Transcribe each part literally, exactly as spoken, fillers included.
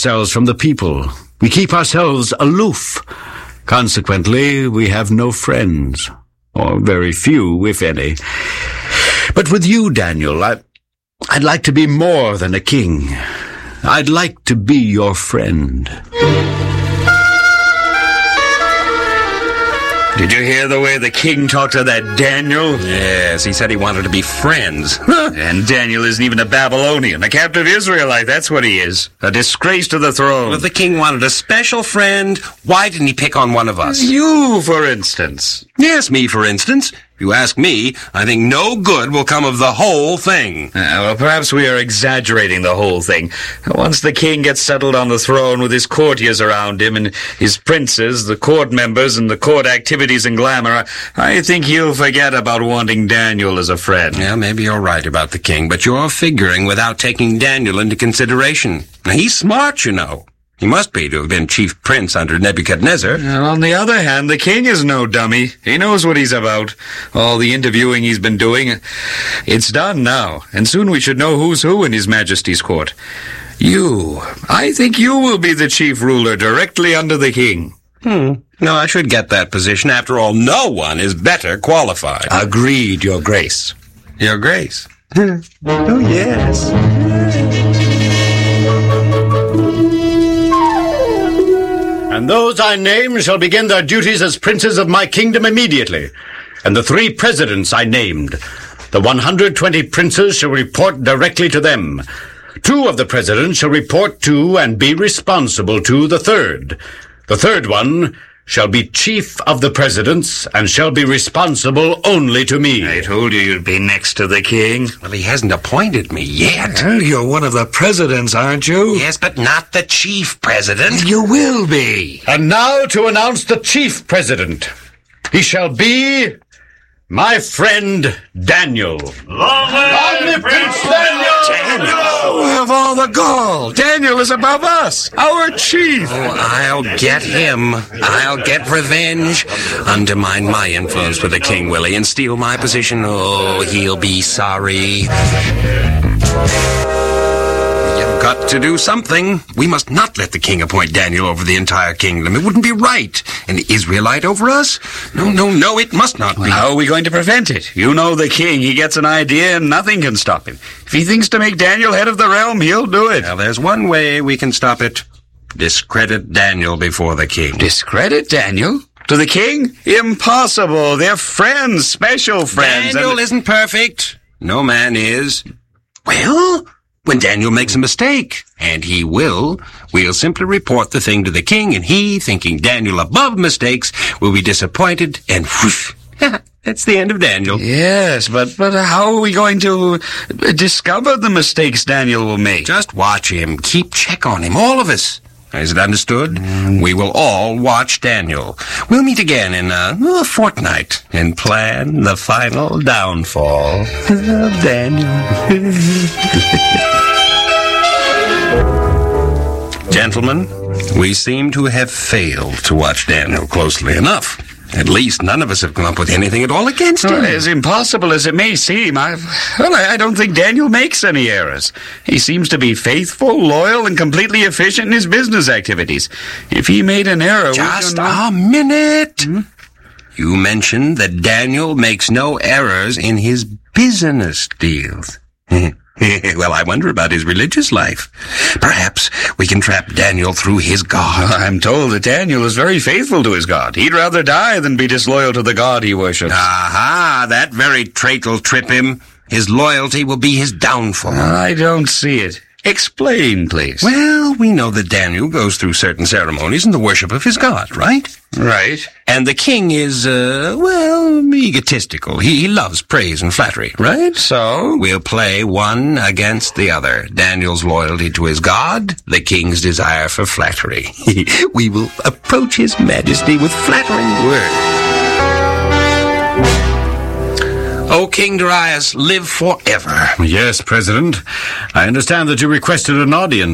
ourselves from the people. We keep ourselves aloof. Consequently, we have no friends, or very few, if any. But with you, Daniel, I, I'd like to be more than a king. I'd like to be your friend. Did you hear the way the king talked to that Daniel? Yes, he said he wanted to be friends. And Daniel isn't even a Babylonian, a captive Israelite, that's what he is. A disgrace to the throne. Well, if the king wanted a special friend, why didn't he pick on one of us? You, for instance. Yes, me, for instance. If you ask me, I think no good will come of the whole thing. Uh, well, perhaps we are exaggerating the whole thing. Once the king gets settled on the throne with his courtiers around him and his princes, the court members, and the court activities and glamour, I think he'll forget about wanting Daniel as a friend. Yeah, maybe you're right about the king, but you're figuring without taking Daniel into consideration. Now, he's smart, you know. He must be to have been chief prince under Nebuchadnezzar. And on the other hand, the king is no dummy. He knows what he's about. All the interviewing he's been doing, it's done now, and soon we should know who's who in His Majesty's court. You, I think you will be the chief ruler directly under the king. Hmm. No, I should get that position. After all, no one is better qualified. Agreed, Your Grace. Your Grace. Oh, yes. And those I name shall begin their duties as princes of my kingdom immediately. And the three presidents I named, the one hundred twenty princes shall report directly to them. Two of the presidents shall report to and be responsible to the third. The third one shall be chief of the presidents and shall be responsible only to me. I told you you'd be next to the king. Well, he hasn't appointed me yet. Well, you're one of the presidents, aren't you? Yes, but not the chief president. You will be. And now to announce the chief president. He shall be my friend Daniel. Long live Prince Daniel! Daniel! Of all the gall, Daniel is above us, our chief. Oh, I'll get him. I'll get revenge. Undermine my influence with the king, Willie, and steal my position. Oh, he'll be sorry. You've got to do something. We must not let the king appoint Daniel over the entire kingdom. It wouldn't be right. An Israelite over us? No, no, no, it must not be. How are we going to prevent it? You know the king. He gets an idea and nothing can stop him. If he thinks to make Daniel head of the realm, he'll do it. Well, there's one way we can stop it. Discredit Daniel before the king. Discredit Daniel? To the king? Impossible. They're friends, special friends. Daniel and... isn't perfect. No man is. Well, when Daniel makes a mistake, and he will, we'll simply report the thing to the king, and he, thinking Daniel above mistakes, will be disappointed, and whoosh, that's the end of Daniel. Yes, but, but how are we going to discover the mistakes Daniel will make? Just watch him. Keep check on him, all of us. Is it understood? Mm. We will all watch Daniel. We'll meet again in a, a fortnight and plan the final downfall of Daniel. Gentlemen, we seem to have failed to watch Daniel closely enough. At least none of us have come up with anything at all against him. Well, as impossible as it may seem, I well, I don't think Daniel makes any errors. He seems to be faithful, loyal, and completely efficient in his business activities. If he made an error... Just a minute! Hmm? You mentioned that Daniel makes no errors in his business deals. Well, I wonder about his religious life. Perhaps we can trap Daniel through his God. I'm told that Daniel is very faithful to his God. He'd rather die than be disloyal to the God he worships. Aha, that very trait will trip him. His loyalty will be his downfall. I don't see it. Explain, please. Well, we know that Daniel goes through certain ceremonies in the worship of his God, right? Right. And the king is, uh, well, egotistical. He, he loves praise and flattery, right? So? We'll play one against the other. Daniel's loyalty to his God, the king's desire for flattery. We will approach his majesty with flattering words. O King Darius, live forever. Yes, President. I understand that you requested an audience.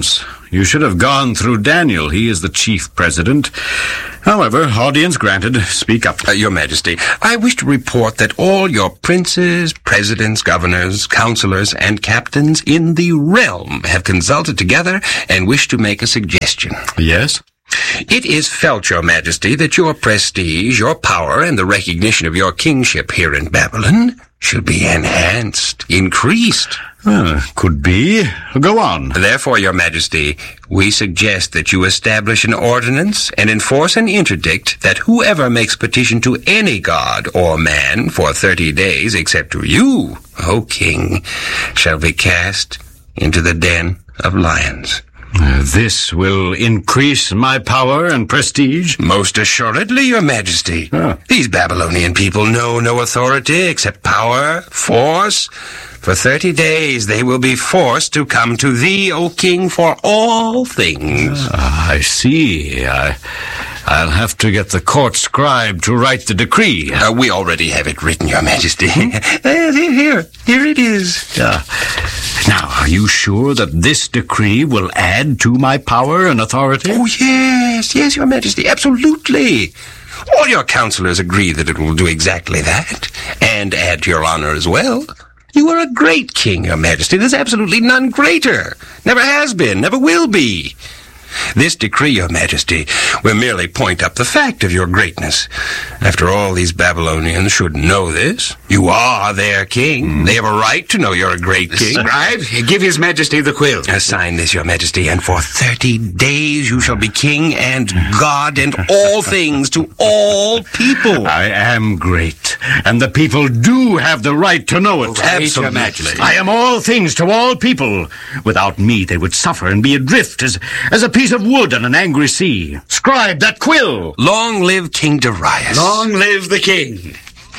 You should have gone through Daniel. He is the chief president. However, audience granted. Speak up. Uh, Your Majesty, I wish to report that all your princes, presidents, governors, counselors, and captains in the realm have consulted together and wish to make a suggestion. Yes? It is felt, Your Majesty, that your prestige, your power, and the recognition of your kingship here in Babylon should be enhanced, increased. Uh, could be. Go on. Therefore, Your Majesty, we suggest that you establish an ordinance and enforce an interdict that whoever makes petition to any god or man for thirty days, except to you, O King, shall be cast into the den of lions. Uh, this will increase my power and prestige? Most assuredly, Your Majesty. Ah. These Babylonian people know no authority except power, force. For thirty days they will be forced to come to thee, O King, for all things. Ah, I see. I, I'll have to get the court scribe to write the decree. Uh, we already have it written, Your Majesty. uh, here, here, here it is. Uh, now, are you sure that this decree will add to my power and authority? Oh, yes, yes, Your Majesty, absolutely. All your counselors agree that it will do exactly that, and add to your honor as well. You are a great king, Your Majesty. There's absolutely none greater. Never has been, never will be. This decree, Your Majesty, will merely point up the fact of your greatness. After all, these Babylonians should know this. You are their king. Mm. They have a right to know you're a great king. Scribe, give His Majesty the quill. Uh, sign this, Your Majesty, and for thirty days you shall be king and God and all things to all people. I am great, and the people do have the right to know it. Right, Absolutely. Your Majesty. I am all things to all people. Without me, they would suffer and be adrift as, as a piece of wood on an angry sea. Scribe that quill! Long live King Darius. Long live the king.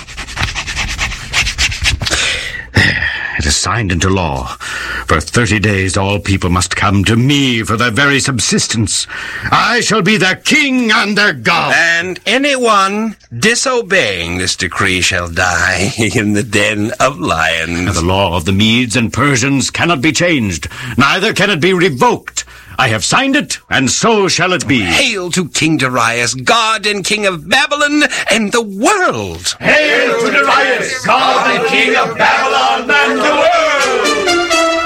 It is signed into law. For thirty days all people must come to me for their very subsistence. I shall be their king and their god. And anyone disobeying this decree shall die in the den of lions. The law of the Medes and Persians cannot be changed, neither can it be revoked. I have signed it, and so shall it be. Hail to King Darius, God and King of Babylon and the world! Hail to Darius, God and King of Babylon and the world!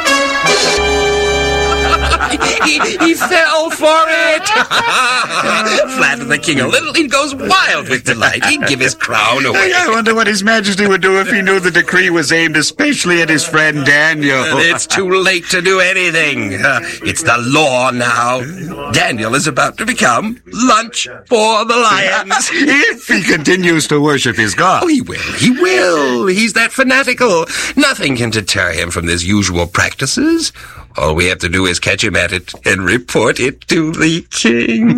he, he fell for it! Flatter the king a little, he goes wild with delight. He'd give his crown away. I wonder what His Majesty would do if he knew the decree was aimed especially at his friend Daniel. It's too late to do anything. Uh, it's the law now. Daniel is about to become lunch for the lions. If he continues to worship his God. Oh, he will. He will. He's that fanatical. Nothing can deter him from his usual practices. All we have to do is catch him at it and report it to the king.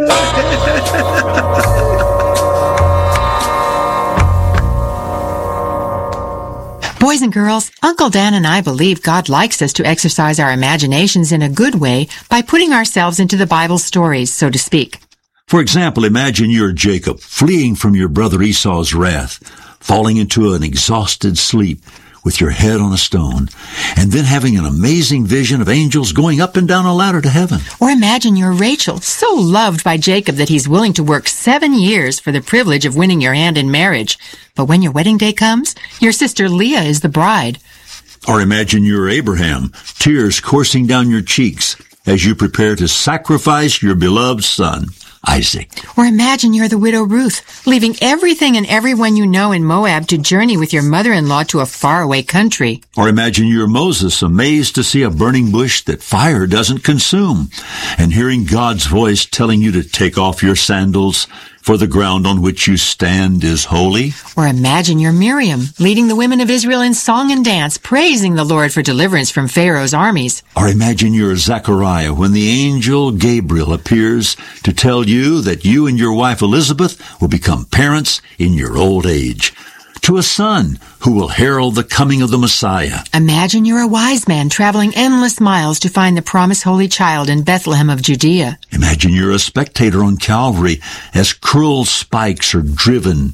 Boys and girls, Uncle Dan and I believe God likes us to exercise our imaginations in a good way by putting ourselves into the Bible stories, so to speak. For example, imagine you're Jacob, fleeing from your brother Esau's wrath, falling into an exhausted sleep with your head on a stone, and then having an amazing vision of angels going up and down a ladder to heaven. Or imagine you're Rachel, so loved by Jacob that he's willing to work seven years for the privilege of winning your hand in marriage. But when your wedding day comes, your sister Leah is the bride. Or imagine you're Abraham, tears coursing down your cheeks as you prepare to sacrifice your beloved son, Isaac. Or imagine you're the widow Ruth, leaving everything and everyone you know in Moab to journey with your mother-in-law to a faraway country. Or imagine you're Moses, amazed to see a burning bush that fire doesn't consume, and hearing God's voice telling you to take off your sandals, for the ground on which you stand is holy. Or imagine you're Miriam, leading the women of Israel in song and dance, praising the Lord for deliverance from Pharaoh's armies. Or imagine you're Zechariah when the angel Gabriel appears to tell you that you and your wife Elizabeth will become parents in your old age, to a son who will herald the coming of the Messiah. Imagine you're a wise man traveling endless miles to find the promised holy child in Bethlehem of Judea. Imagine you're a spectator on Calvary as cruel spikes are driven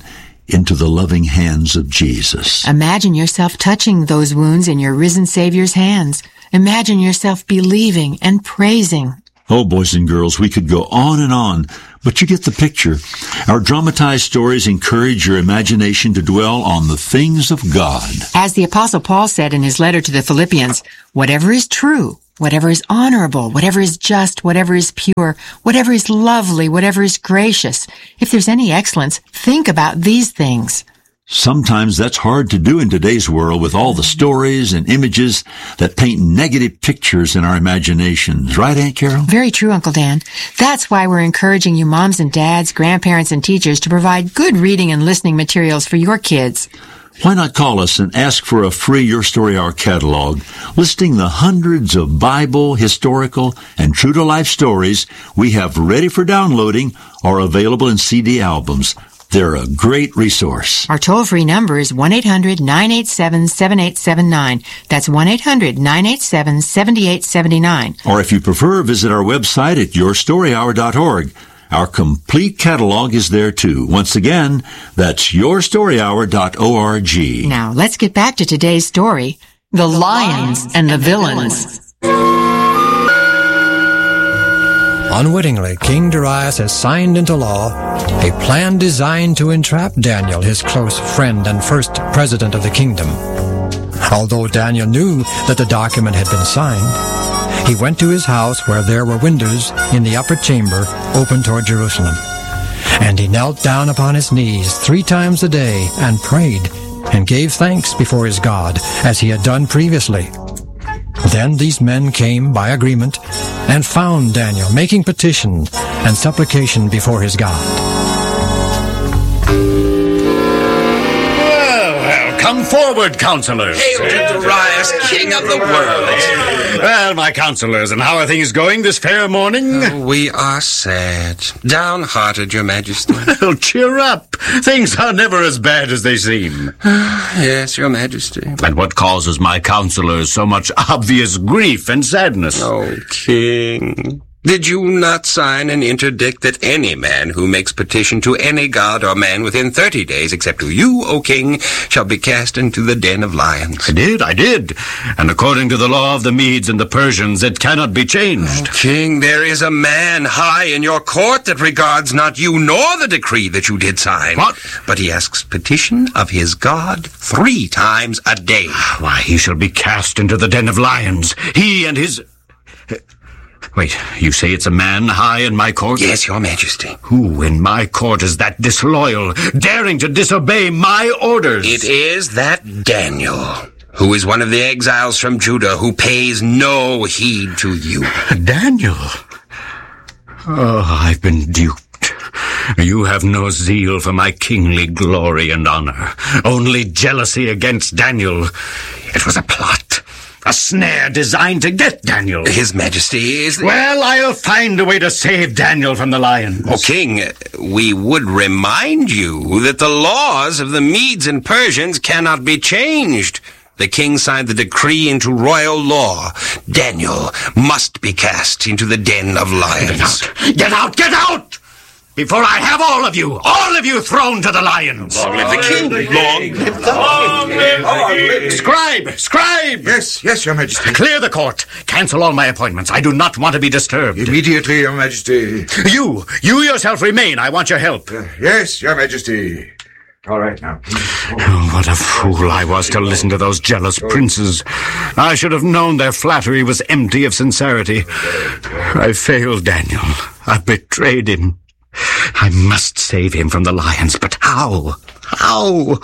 into the loving hands of Jesus. Imagine yourself touching those wounds in your risen Savior's hands. Imagine yourself believing and praising. Oh, boys and girls, we could go on and on, but you get the picture. Our dramatized stories encourage your imagination to dwell on the things of God. As the Apostle Paul said in his letter to the Philippians, whatever is true, whatever is honorable, whatever is just, whatever is pure, whatever is lovely, whatever is gracious, if there's any excellence, think about these things. Sometimes that's hard to do in today's world with all the stories and images that paint negative pictures in our imaginations. Right, Aunt Carol? Very true, Uncle Dan. That's why we're encouraging you moms and dads, grandparents and teachers to provide good reading and listening materials for your kids. Why not call us and ask for a free Your Story Hour catalog listing the hundreds of Bible, historical, and true-to-life stories we have ready for downloading or available in C D albums. They're a great resource. Our toll-free number is one eight hundred nine eight seven seven eight seven nine. That's one eight hundred nine eight seven seven eight seven nine. Or if you prefer, visit our website at your story hour dot org. Our complete catalog is there too. Once again, that's your story hour dot org. Now, let's get back to today's story, The Lions and the Villains. Unwittingly, King Darius has signed into law a plan designed to entrap Daniel, his close friend and first president of the kingdom. Although Daniel knew that the document had been signed, he went to his house where there were windows in the upper chamber open toward Jerusalem. And he knelt down upon his knees three times a day and prayed and gave thanks before his God as he had done previously. Then these men came by agreement and found Daniel making petition and supplication before his God. Well, well, come forward, counselors. Hail to Darius, king of the world. Well, my counselors, and how are things going this fair morning? Oh, we are sad, downhearted, your majesty. Well, cheer up. Things are never as bad as they seem. Yes, your majesty. And what causes my counselors so much obvious grief and sadness? Oh, king. Did you not sign an interdict that any man who makes petition to any god or man within thirty days, except to you, O king, shall be cast into the den of lions? I did, I did. And according to the law of the Medes and the Persians, it cannot be changed. Oh, king, there is a man high in your court that regards not you nor the decree that you did sign. What? But he asks petition of his God three times a day. Why, he shall be cast into the den of lions. He and his... Wait, you say it's a man high in my court? Yes, your majesty. Who in my court is that disloyal, daring to disobey my orders? It is that Daniel, who is one of the exiles from Judah, who pays no heed to you. Daniel? Oh, I've been duped. You have no zeal for my kingly glory and honor, only jealousy against Daniel. It was a plot. A snare designed to get Daniel. His Majesty is... Well, I'll find a way to save Daniel from the lions. Oh, King, we would remind you that the laws of the Medes and Persians cannot be changed. The king signed the decree into royal law. Daniel must be cast into the den of lions. Get out! Get out! Before I have all of you, all of you thrown to the lions. Long live the king. Long live the Long live the king. Scribe! Scribe! Yes, yes, your majesty. Clear the court. Cancel all my appointments. I do not want to be disturbed. Immediately, your majesty. You, you yourself remain. I want your help. Uh, yes, your majesty. All right, now. Oh, what a fool I was to listen to those jealous princes. I should have known their flattery was empty of sincerity. I failed Daniel. I betrayed him. I must save him from the lions, but how? How?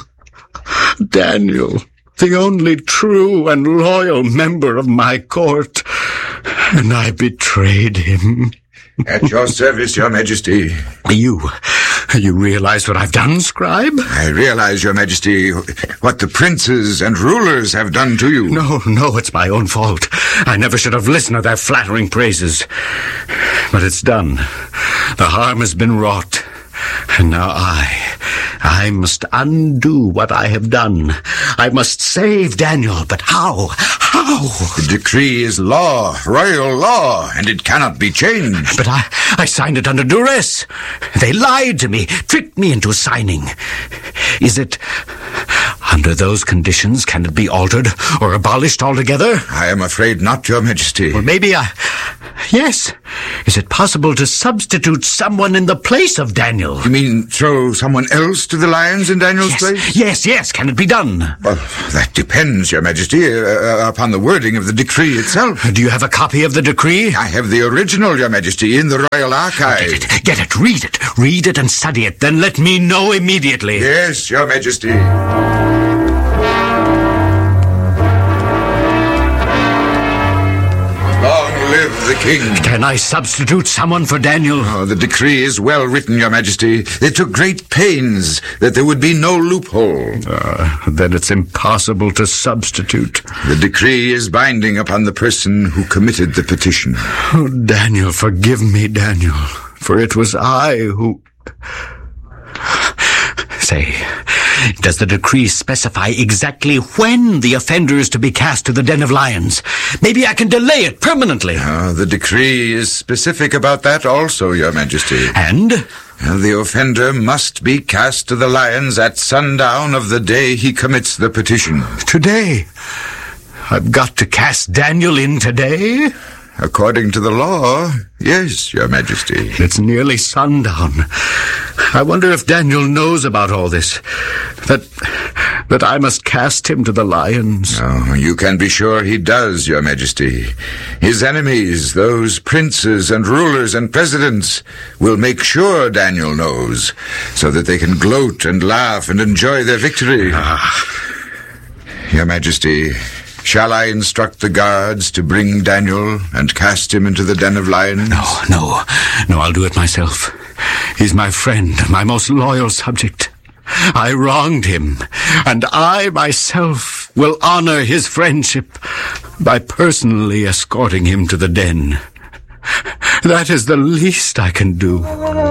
Daniel, the only true and loyal member of my court, and I betrayed him. At your service, your majesty. You, you realize what I've done, scribe? I realize, your majesty, what the princes and rulers have done to you. No, no, it's my own fault. I never should have listened to their flattering praises. But it's done. The harm has been wrought. And now I, I must undo what I have done. I must save Daniel, but how? How? The decree is law, royal law, and it cannot be changed. But I, I signed it under duress. They lied to me, tricked me into signing. Is it... Under those conditions, can it be altered or abolished altogether? I am afraid not, Your Majesty. Well, maybe I... Yes. Is it possible to substitute someone in the place of Daniel? You mean throw someone else to the lions in Daniel's yes, place? Yes, yes. Can it be done? Well, that depends, Your Majesty, uh, upon the wording of the decree itself. Do you have a copy of the decree? I have the original, Your Majesty, in the Royal Archive. Get it, get it, read it. Read it and study it. Then let me know immediately. Yes, Your Majesty. Live the king. Can I substitute someone for Daniel? Oh, the decree is well written, Your Majesty. They took great pains that there would be no loophole. Uh, then it's impossible to substitute. The decree is binding upon the person who committed the petition. Oh, Daniel, forgive me, Daniel, for it was I who... Say, does the decree specify exactly when the offender is to be cast to the den of lions? Maybe I can delay it permanently. Uh, the decree is specific about that also, Your Majesty. And? Uh, the offender must be cast to the lions at sundown of the day he commits the petition. Today? I've got to cast Daniel in today? According to the law, yes, Your Majesty. It's nearly sundown. I wonder if Daniel knows about all this. That that I must cast him to the lions. Oh, you can be sure he does, Your Majesty. His enemies, those princes and rulers and presidents, will make sure Daniel knows, so that they can gloat and laugh and enjoy their victory. Ah. Your Majesty, shall I instruct the guards to bring Daniel and cast him into the den of lions? No, no, no, I'll do it myself. He's my friend, my most loyal subject. I wronged him, and I myself will honor his friendship by personally escorting him to the den. That is the least I can do.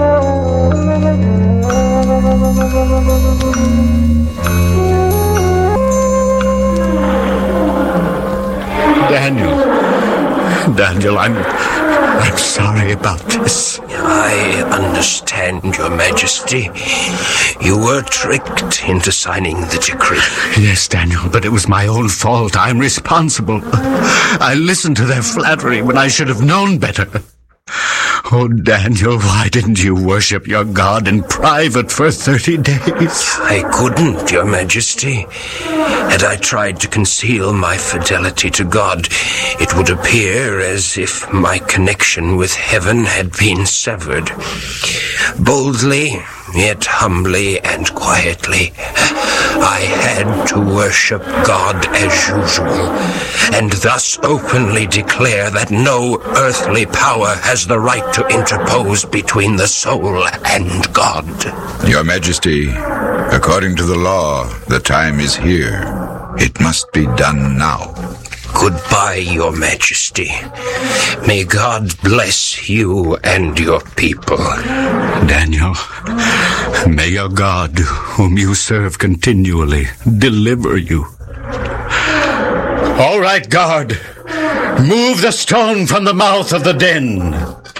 Daniel, Daniel, I'm, I'm sorry about this. I understand, Your Majesty. You were tricked into signing the decree. Yes, Daniel, but it was my own fault. I'm responsible. I listened to their flattery when I should have known better. Oh, Daniel, why didn't you worship your God in private for thirty days? I couldn't, Your Majesty. Had I tried to conceal my fidelity to God, it would appear as if my connection with heaven had been severed. Boldly, yet humbly and quietly, I had to worship God as usual, and thus openly declare that no earthly power has the right to interpose between the soul and God. Your Majesty, according to the law, the time is here. It must be done now. Goodbye, Your Majesty. May God bless you and your people. Daniel, may your God, whom you serve continually, deliver you. All right, guard. Move the stone from the mouth of the den.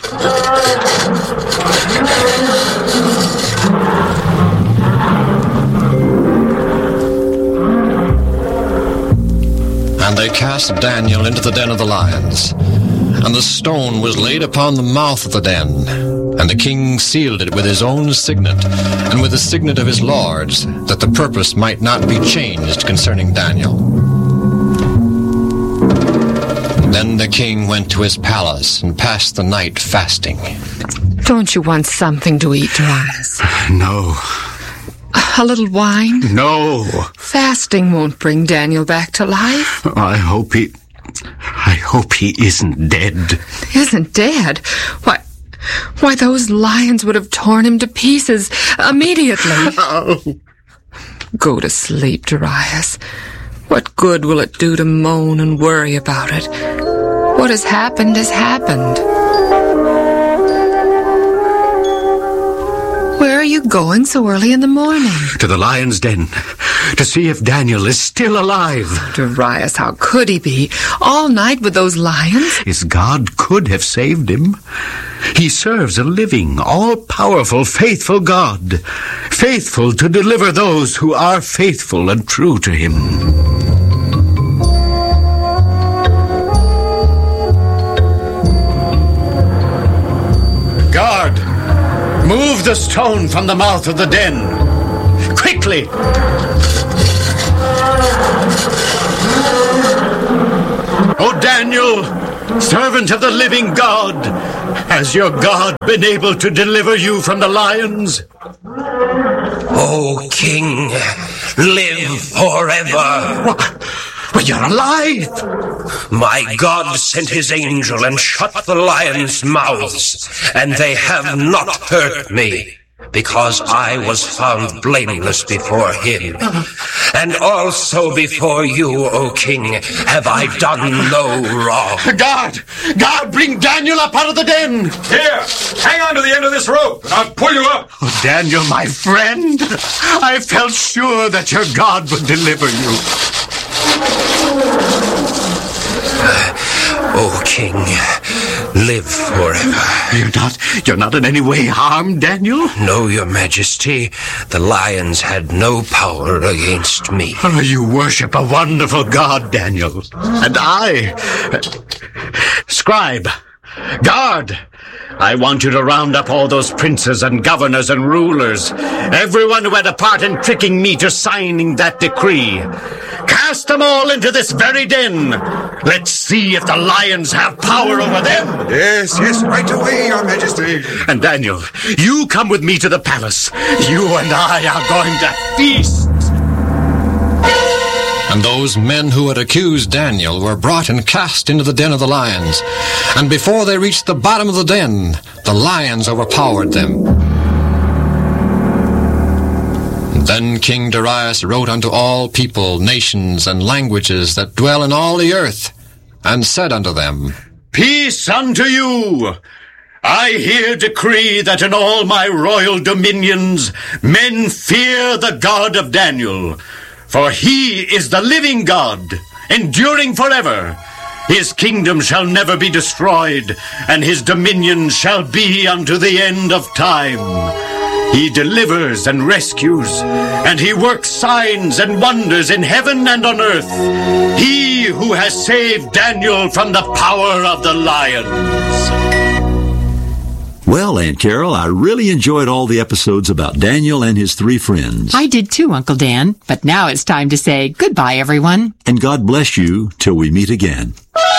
And they cast Daniel into the den of the lions. And the stone was laid upon the mouth of the den. And the king sealed it with his own signet, and with the signet of his lords, that the purpose might not be changed concerning Daniel. Then the king went to his palace, and passed the night fasting. Don't you want something to eat, Darius? No. A little wine? No. Fasting won't bring Daniel back to life. I hope he... I hope he isn't dead. Isn't dead? Why... Why, those lions would have torn him to pieces immediately. Oh. Go to sleep, Darius. What good will it do to moan and worry about it? What has happened has happened. Where are you going so early in the morning? To the lion's den, to see if Daniel is still alive. Darius, how could he be? All night with those lions? His God could have saved him. He serves a living, all-powerful, faithful God, faithful to deliver those who are faithful and true to him. Guard, move the stone from the mouth of the den. Quickly! O Daniel, servant of the living God, has your God been able to deliver you from the lions? O King, live forever. What? Well, you're alive! My God sent his angel and shut the lions' mouths, and they have not hurt me, because I was found blameless before him. And also before you, O King, have I done no wrong. Guard! Guard, bring Daniel up out of the den! Here, hang on to the end of this rope, and I'll pull you up. Oh, Daniel, my friend, I felt sure that your God would deliver you. O King, live forever. You're not, you're not in any way harmed, Daniel? No, your majesty, the lions had no power against me. Oh, you worship a wonderful God, Daniel. And I... Scribe, guard, I want you to round up all those princes and governors and rulers, everyone who had a part in tricking me to signing that decree. Cast them all into this very den. Let's see if the lions have power over them. Yes, yes, right away, your majesty. And Daniel, you come with me to the palace. You and I are going to feast. And those men who had accused Daniel were brought and cast into the den of the lions. And before they reached the bottom of the den, the lions overpowered them. Then King Darius wrote unto all people, nations, and languages that dwell in all the earth, and said unto them, Peace unto you! I here decree that in all my royal dominions men fear the God of Daniel, for he is the living God, enduring forever. His kingdom shall never be destroyed, and his dominion shall be unto the end of time. He delivers and rescues, and he works signs and wonders in heaven and on earth. He who has saved Daniel from the power of the lions. Well, Aunt Carol, I really enjoyed all the episodes about Daniel and his three friends. I did too, Uncle Dan. But now it's time to say goodbye, everyone. And God bless you till we meet again.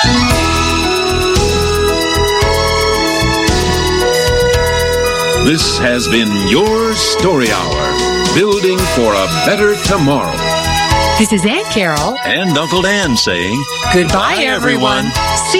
This has been your Story Hour, building for a better tomorrow. This is Aunt Carol and Uncle Dan saying goodbye, everyone. See